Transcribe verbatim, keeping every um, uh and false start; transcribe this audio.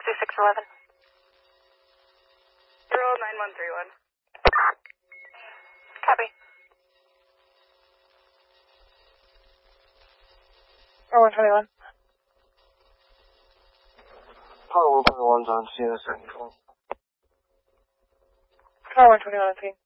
two six eleven. Zero nine one three one. Copy. Oh, one twenty-one. Tower one twenty-one's on C S. Tower one twenty-one, I think.